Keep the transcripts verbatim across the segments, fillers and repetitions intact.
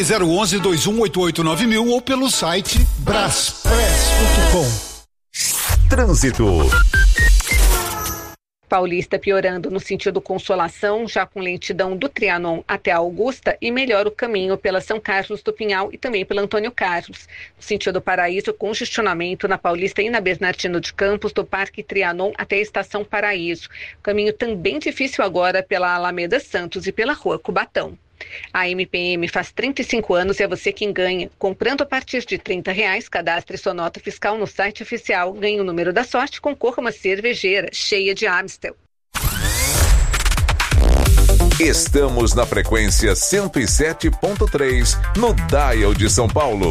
zero um um, dois um oito oito nove mil ou pelo site braspress ponto com. Trânsito. Paulista piorando no sentido Consolação, já com lentidão do Trianon até a Augusta, e melhora o caminho pela São Carlos do Pinhal e também pela Antônio Carlos. No sentido Paraíso, congestionamento na Paulista e na Bernardino de Campos, do Parque Trianon até a Estação Paraíso. Caminho também difícil agora pela Alameda Santos e pela Rua Cubatão. A M P M faz trinta e cinco anos e é você quem ganha. Comprando a partir de trinta reais, cadastre sua nota fiscal no site oficial, ganhe o número da sorte, concorra uma cervejeira cheia de Amstel. Estamos na frequência cento e sete ponto três, no Dial de São Paulo.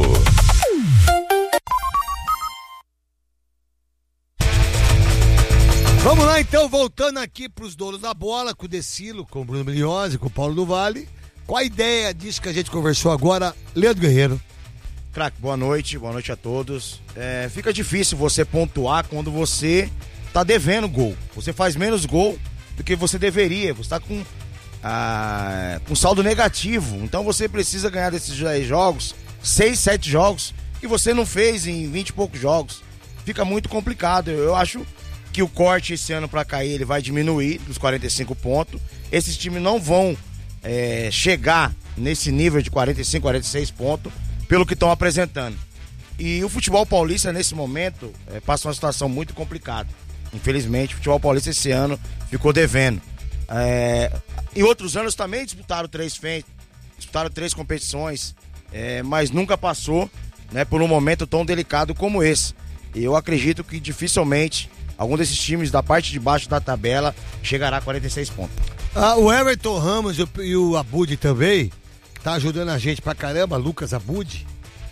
Vamos lá então, voltando aqui para os donos da bola, com o Decilo, com o Bruno Briosi, com o Paulo do Vale. Qual a ideia disso que a gente conversou agora, Leandro Guerreiro? Craque, boa noite, boa noite a todos. É, fica difícil você pontuar quando você tá devendo gol. Você faz menos gol do que você deveria. Você tá com, ah, com saldo negativo. Então você precisa ganhar desses dez jogos, seis, sete jogos, que você não fez em vinte e poucos jogos. Fica muito complicado. Eu acho que o corte esse ano para cair ele vai diminuir dos quarenta e cinco pontos. Esses times não vão é, chegar nesse nível de quarenta e cinco, quarenta e seis pontos pelo que estão apresentando. E o futebol paulista nesse momento é, passa uma situação muito complicada. Infelizmente o futebol paulista esse ano ficou devendo. É, em outros anos também disputaram três frentes, disputaram três competições, é, mas nunca passou, né, por um momento tão delicado como esse. E eu acredito que dificilmente algum desses times da parte de baixo da tabela chegará a quarenta e seis pontos. Ah, o Everton Ramos e o, e o Abud também, que tá ajudando a gente pra caramba, Lucas Abud.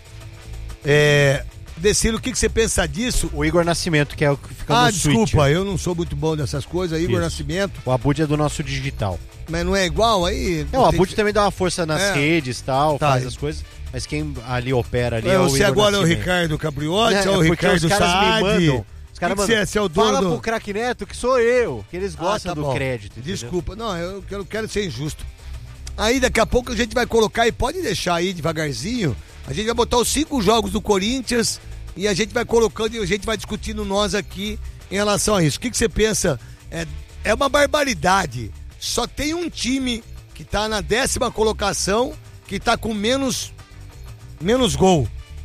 É, Decilo, o que, que você pensa disso? O Igor Nascimento, que é o que fica ah, no desculpa, switch. eu não sou muito bom dessas coisas, Igor Isso. Nascimento. O Abud é do nosso digital. Mas não é igual aí? Não, o Abud que... também dá uma força nas é. redes e tal, tá. faz as coisas, mas quem ali opera ali é, é o você Igor agora Nascimento. é o Ricardo Capriotti, é, é, o é Ricardo Saad. Os caras que que mandam, você é, é o dono fala do... pro Craque Neto que sou eu, que eles gostam ah, tá do bom. crédito. Entendeu? Desculpa, não, eu, eu quero ser injusto. Aí daqui a pouco a gente vai colocar, e pode deixar aí devagarzinho, a gente vai botar os cinco jogos do Corinthians e a gente vai colocando e a gente vai discutindo nós aqui em relação a isso. O que, que você pensa? É, é uma barbaridade. Só tem um time que tá na décima colocação que tá com menos, menos gol.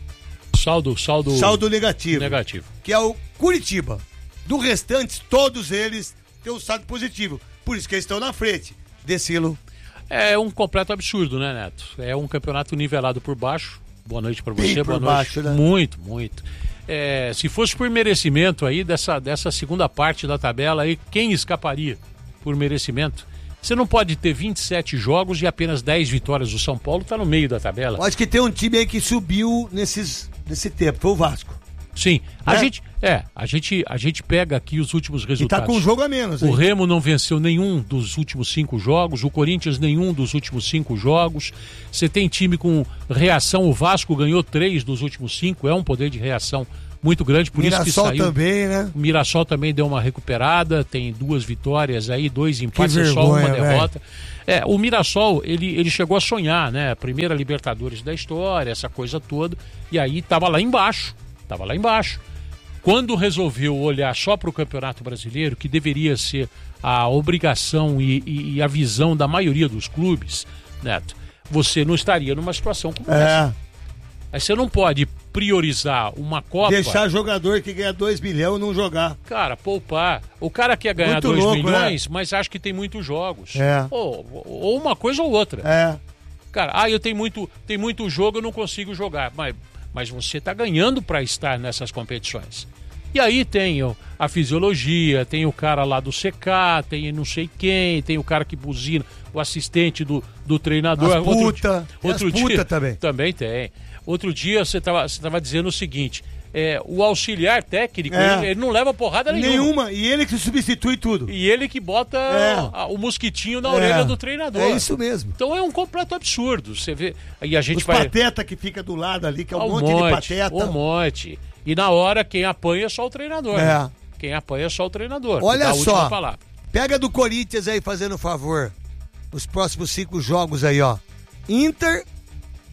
Saldo, saldo... Saldo negativo. Negativo. Que é o Curitiba. Do restante, todos eles têm um saldo positivo. Por isso que eles estão na frente. Decilo. É um completo absurdo, né, Neto? É um campeonato nivelado por baixo. Boa noite pra você, Bem boa por noite. baixo, né? Muito, muito. É, se fosse por merecimento aí, dessa, dessa segunda parte da tabela aí, quem escaparia por merecimento? Você não pode ter vinte e sete jogos e apenas dez vitórias. O São Paulo tá no meio da tabela. Eu acho que tem um time aí que subiu nesses, nesse tempo, foi o Vasco. Sim, a É? gente é, a gente a gente pega aqui os últimos E resultados. tá com um jogo a menos. O aí. Remo não venceu nenhum dos últimos cinco jogos, o Corinthians nenhum dos últimos cinco jogos. Você tem time com reação, o Vasco ganhou três dos últimos cinco, é um poder de reação muito grande, por Mirassol isso que saiu. também, né? O Mirassol também deu uma recuperada, tem duas vitórias aí, dois empates, Que é só vergonha, uma véio. derrota. É, o Mirassol, ele, ele chegou a sonhar, né? A primeira Libertadores da história, essa coisa toda, e aí tava lá embaixo, tava lá embaixo. Quando resolveu olhar só para o Campeonato Brasileiro, que deveria ser a obrigação e, e, e a visão da maioria dos clubes, Neto, você não estaria numa situação como É. essa. Aí você não pode priorizar uma Copa... Deixar jogador que ganha dois milhões não jogar. Cara, poupar. O cara quer ganhar Muito dois louco, milhões, mas acha que tem muitos jogos. É. Ou, ou uma coisa ou outra. É. Cara, ah, eu tenho muito, tenho muito jogo, eu não consigo jogar. Mas, mas você está ganhando para estar nessas competições. E aí tem ó, a fisiologia, tem o cara lá do C K, tem não sei quem, tem o cara que buzina, o assistente do, do treinador. As puta, outro, tem outro as dia puta também. Também tem. Outro dia você estava você tava dizendo o seguinte, é, o auxiliar técnico, É. ele, ele não leva porrada nenhuma. Nenhuma. E ele que substitui tudo. E ele que bota É. a- o mosquitinho na É. orelha do treinador. É isso mesmo. Então é um completo absurdo. Você vê. E a gente Os vai. pateta que fica do lado ali, que é um Ah, monte, de pateta. Um monte. E na hora, quem apanha é só o treinador. É. Né? Quem apanha é só o treinador. Olha dá a última só, palavra. pega do Corinthians aí, fazendo favor. Os próximos cinco jogos aí, ó. Inter,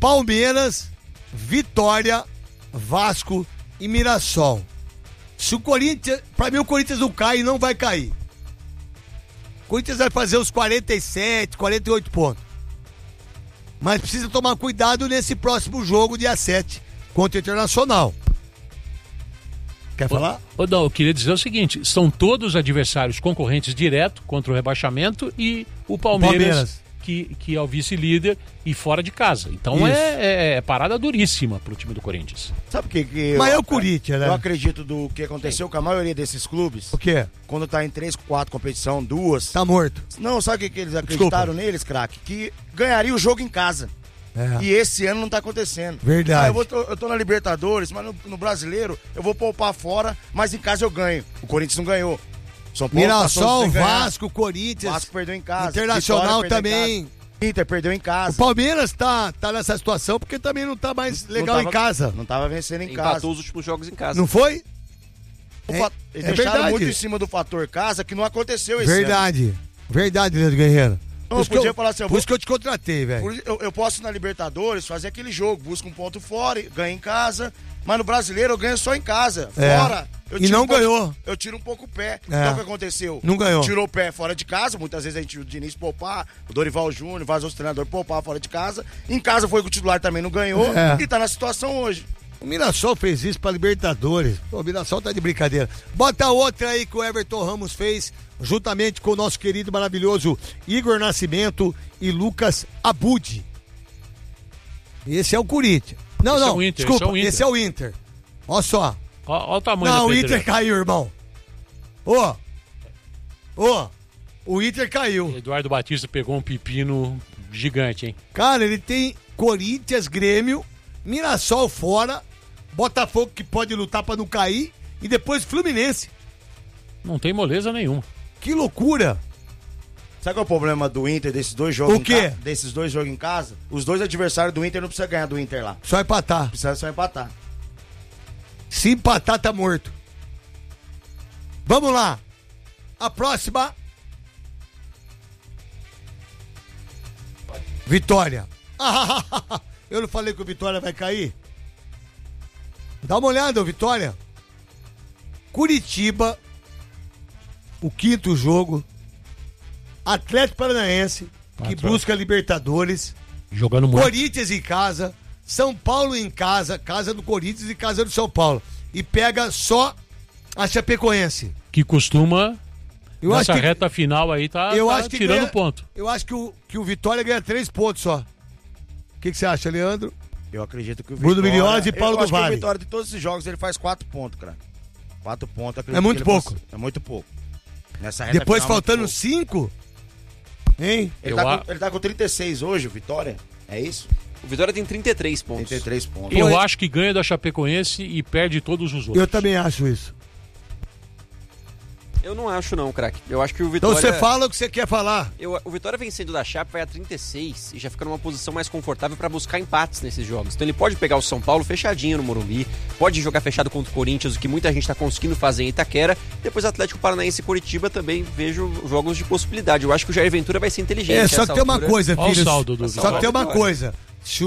Palmeiras, Vitória, Vasco e Mirassol. Se o Corinthians, pra mim o Corinthians não cai e não vai cair. O Corinthians vai fazer os quarenta e sete, quarenta e oito pontos. Mas precisa tomar cuidado nesse próximo jogo, dia sete, contra o Internacional. Quer falar? Ô, não, eu queria dizer o seguinte, são todos adversários concorrentes direto contra o rebaixamento e o Palmeiras, o Palmeiras. Que, que é o vice-líder e fora de casa. Então é, é, é parada duríssima pro time do Corinthians. Sabe o que, que Mas eu, é o Corinthians, né? Eu acredito do que aconteceu com a maioria desses clubes. O quê? Quando tá em três, quatro competição, duas. Tá morto. Não, sabe o que, que eles acreditaram Desculpa. neles, craque? Que ganharia o jogo em casa. É. E esse ano não tá acontecendo. Verdade. Ah, eu, vou, tô, eu tô na Libertadores, mas no, no Brasileiro eu vou poupar fora, mas em casa eu ganho. O Corinthians não ganhou. São Paulo Mirassol, Vasco, Corinthians. Vasco perdeu em casa. Internacional Vitória perdeu também. Em casa. Inter perdeu em casa. O Palmeiras tá, tá nessa situação porque também não tá mais Não legal tava- em casa. Não tava vencendo em Empatou casa. os últimos jogos em casa. Não foi? O É- fa- Eles é deixaram verdade. muito em cima do fator casa que não aconteceu esse ano. Verdade. Verdade, Leandro Guerreiro. Não, Por isso que podia eu- falar assim, eu Por vou- isso que eu te contratei, velho. Por- Eu, eu posso ir na Libertadores fazer aquele jogo, busco um ponto fora, e ganho em casa, mas no Brasileiro eu ganho só em casa. É. Fora. Eu E tiro não um pouco- ganhou. Eu tiro um pouco o pé. É. Então o que aconteceu? Não ganhou. Tirou o pé fora de casa, muitas vezes a gente o Diniz poupar, o Dorival Júnior, vários outros treinadores poupar fora de casa. Em casa foi que o titular também não ganhou É. e tá na situação hoje. O Mirassol fez isso pra Libertadores. Pô, o Mirassol tá de brincadeira. Bota outra aí que o Everton Ramos fez, juntamente com o nosso querido maravilhoso Igor Nascimento e Lucas Abud. Esse é o Corinthians. Não, Esse é não, o Inter, desculpa, esse é o Inter. esse é o Inter. Olha só. Olha o tamanho Não, da o pedreira. Inter caiu, irmão. Ô, ô, o Inter caiu. Eduardo Batista pegou um pepino gigante, hein? Cara, ele tem Corinthians, Grêmio, Mirassol fora, Botafogo que pode lutar pra não cair e depois Fluminense. Não tem moleza nenhuma. Que loucura. Sabe qual é o problema do Inter desses dois jogos O em quê? ca- desses dois jogos em casa? Os dois adversários do Inter não precisam ganhar do Inter lá. Só empatar. Precisa só empatar. Se empatar, tá morto. Vamos lá. A próxima. Vitória. Eu não falei que o Vitória vai cair? Dá uma olhada, ô Vitória. Curitiba. O quinto jogo. Atlético Paranaense, que Atlético. busca Libertadores. Jogando muito. Corinthians em casa, São Paulo em casa, casa do Corinthians e casa do São Paulo. E pega só a Chapecoense. Que costuma, Eu nessa acho que, reta final aí, tá, eu tá acho que tirando ganha- ponto. Eu acho que o, que o Vitória ganha três pontos só. O que, que você acha, Leandro? Eu acredito que o Bruno Vitória... Milhões e Paulo eu do acho que Vale. o Vitória de todos esses jogos ele faz quatro pontos, cara. Quatro pontos. acredito É muito que ele pouco. cons- É muito pouco. Nessa reta Depois final, é muito faltando pouco. cinco? Hein? Ele, Eu tá a- com, ele tá com trinta e seis hoje, o Vitória. É isso? O Vitória tem trinta e três pontos. trinta e três pontos. Eu Foi. acho que ganha da Chapecoense e perde todos os outros. Eu também acho isso. Eu não acho não, craque. Eu acho que o Então Vitória... você fala o que você quer falar. Eu, o Vitória vencendo da Chape vai a trinta e seis e já fica numa posição mais confortável para buscar empates nesses jogos. Então ele pode pegar o São Paulo fechadinho no Morumbi, pode jogar fechado contra o Corinthians, o que muita gente está conseguindo fazer em Itaquera. Depois Atlético Paranaense e Curitiba também vejo jogos de possibilidade. Eu acho que o Jair Ventura vai ser inteligente. É, só a que essa tem uma altura. coisa, Olha o filho. saldo do Só Vitória. que tem uma coisa.